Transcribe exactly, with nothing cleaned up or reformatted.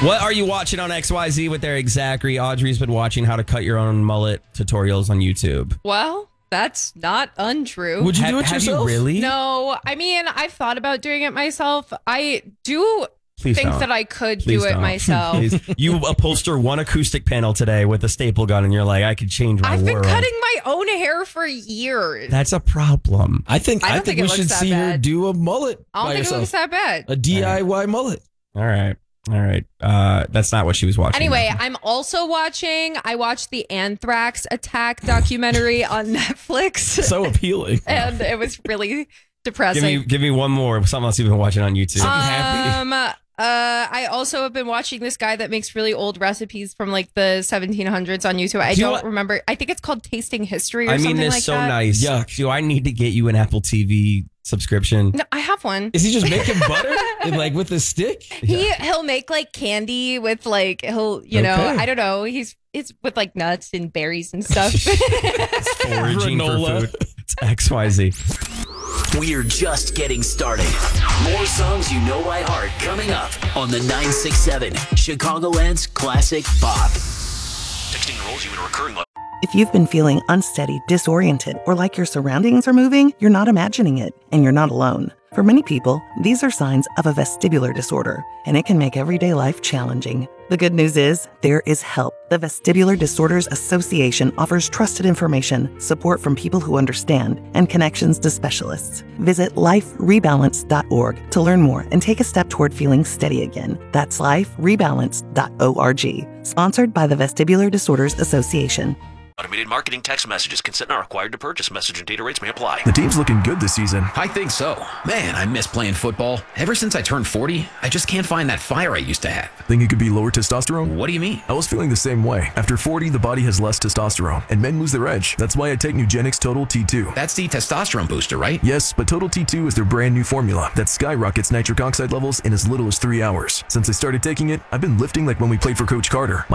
What are you watching on X Y Z with Eric Zachary? Audrey's been watching how to cut your own mullet tutorials on YouTube. Well, that's not untrue. Would you do Ha- it have yourself? you really? No, I mean, I've thought about doing it myself. I do Please think don't. that I could Please do it don't. myself. Please. You upholster one acoustic panel today with a staple gun, and you're like, I could change my I've been world. cutting my own hair for years. That's a problem. I think I I, don't think, think it we looks should that see her bad. do a mullet I don't by think herself. it looks that bad. A D I Y mullet. All right. All right. Uh, that's not what she was watching. Anyway, I'm also watching, I watched the Anthrax attack documentary on Netflix. So appealing. And it was really give depressing. me give me one more. Something else you've been watching on YouTube. happy. Um, uh, I also have been watching this guy that makes really old recipes from like the seventeen hundreds on YouTube. I Do you don't want- remember. I think it's called Tasting History or I mean something this like so that. nice. Yuck. Do I need to get you an Apple T V subscription? No, I have one. Is he just making butter and, like with a stick? He he'll make like candy with like he'll you know Okay. I don't know he's it's with like nuts and berries and stuff. Foraging Granola. for food. It's X Y Z. We're just getting started. More songs you know by heart coming up on the nine six seven Chicagoland's Classic Pop. Texting enrolls you in a recurring level. If you've been feeling unsteady, disoriented, or like your surroundings are moving, you're not imagining it, and you're not alone. For many people, these are signs of a vestibular disorder, and it can make everyday life challenging. The good news is, there is help. The Vestibular Disorders Association offers trusted information, support from people who understand, and connections to specialists. Visit life rebalance dot org to learn more and take a step toward feeling steady again. That's life rebalance dot org. Sponsored by the Vestibular Disorders Association. Automated marketing text messages. Consent not required to purchase. Message and data rates may apply. The team's looking good this season. I think so. Man, I miss playing football. Ever since I turned forty, I just can't find that fire I used to have. Think it could be lower testosterone? What do you mean? I was feeling the same way. After forty, the body has less testosterone, and men lose their edge. That's why I take Nugenix Total T two. That's the testosterone booster, right? Yes, but Total T two is their brand new formula that skyrockets nitric oxide levels in as little as three hours. Since I started taking it, I've been lifting like when we played for Coach Carter.